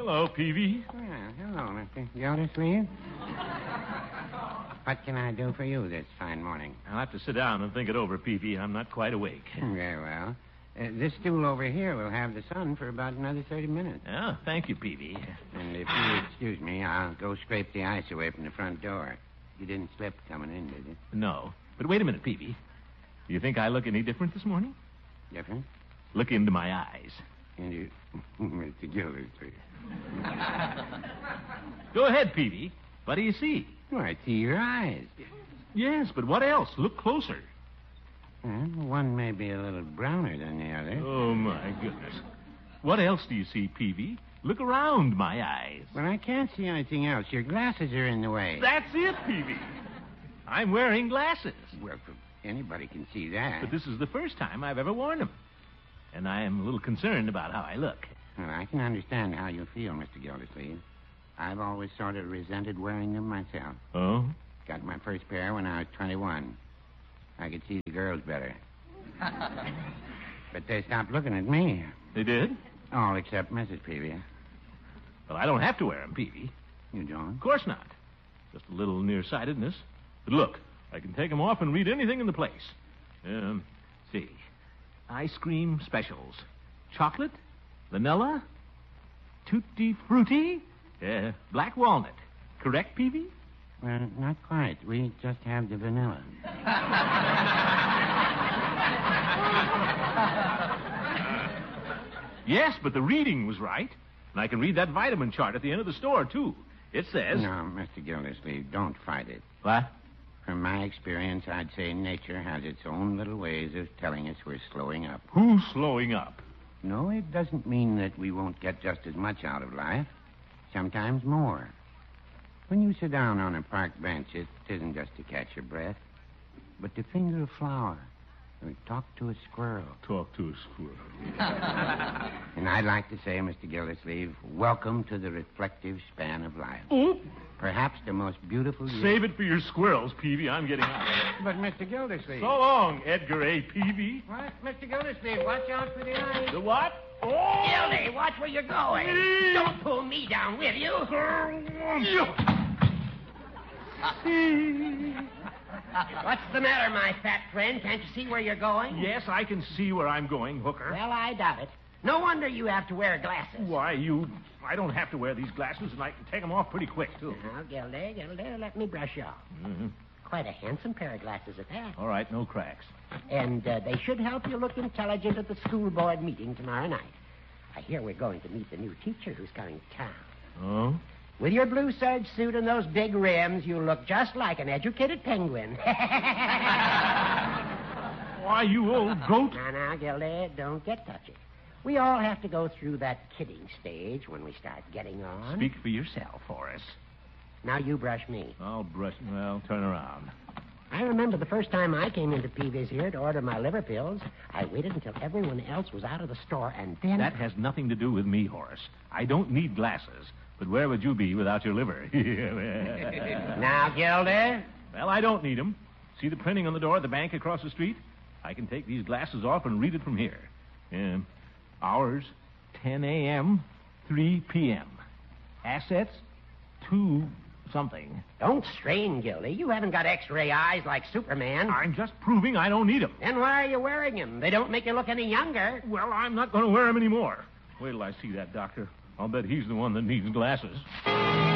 Hello, Peavy. Well, hello, Mr. Gildersleeve. What can I do for you this fine morning? I'll have to sit down and think it over, Peavy. I'm not quite awake. Very well. This stool over here will have the sun for about another 30 minutes. Oh, thank you, Peavy. And if you excuse me, I'll go scrape the ice away from the front door. You didn't slip coming in, did you? No. But wait a minute, Peavy. Do you think I look any different this morning? Different? Look into my eyes. And you... Mr. Gildersleeve. Go ahead, Peavy. What do you see? Oh, I see your eyes. Yes, but what else? Look closer. Well, one may be a little browner than the other. Oh, my goodness. What else do you see, Peavy? Look around my eyes. Well, I can't see anything else. Your glasses are in the way. That's it, Peavy. I'm wearing glasses. Well, anybody can see that. But this is the first time I've ever worn them. And I am a little concerned about how I look. Well, I can understand how you feel, Mr. Gildersleeve. I've always sort of resented wearing them myself. Oh? Got my first pair when I was 21. I could see the girls better. But they stopped looking at me. They did? All except Mrs. Peavy. Well, I don't have to wear them, Peavy. You don't? Of course not. Just a little nearsightedness. But look, I can take them off and read anything in the place. See. Ice cream specials. Chocolate, vanilla, tutti frutti, black walnut. Correct, Peavy? Well, not quite. We just have the vanilla. Yes, but the reading was right. And I can read that vitamin chart at the end of the store, too. It says... No, Mr. Gildersleeve, don't fight it. What? From my experience, I'd say nature has its own little ways of telling us we're slowing up. Who's slowing up? No, it doesn't mean that we won't get just as much out of life. Sometimes more. When you sit down on a park bench, it isn't just to catch your breath, but to finger a flower or talk to a squirrel. Talk to a squirrel. And I'd like to say, Mr. Gildersleeve, welcome to the reflective span of life. Oh. Perhaps the most beautiful... Save it for your squirrels, Peavy. I'm getting out. But, Mr. Gildersleeve... So long, Edgar A. Peavy. What? Mr. Gildersleeve, watch out for the eyes. The what? Oh! Gildy, watch where you're going. Don't pull me down with you. What's the matter, my fat friend? Can't you see where you're going? Yes, I can see where I'm going, Hooker. Well, I doubt it. No wonder you have to wear glasses. Why, I don't have to wear these glasses, and I can take them off pretty quick, too. Now, Gildy, let me brush you off. Mm-hmm. Quite a handsome pair of glasses at that. All right, no cracks. And they should help you look intelligent at the school board meeting tomorrow night. I hear we're going to meet the new teacher who's coming to town. Oh? With your blue serge suit and those big rims, you look just like an educated penguin. Why, you old goat. Now, Gildy, don't get touchy. We all have to go through that kidding stage when we start getting on. Speak for yourself, Horace. Now you brush me. I'll brush... Well, turn around. I remember the first time I came into Peavy's here to order my liver pills. I waited until everyone else was out of the store, and then... That has nothing to do with me, Horace. I don't need glasses. But where would you be without your liver? Now, Gildy? Well, I don't need them. See the printing on the door at the bank across the street? I can take these glasses off and read it from here. Hours, 10 a.m., 3 p.m. Assets, 2 something. Don't strain, Gildy. You haven't got X-ray eyes like Superman. I'm just proving I don't need them. Then why are you wearing them? They don't make you look any younger. Well, I'm not going to wear them anymore. Wait till I see that doctor. I'll bet he's the one that needs glasses.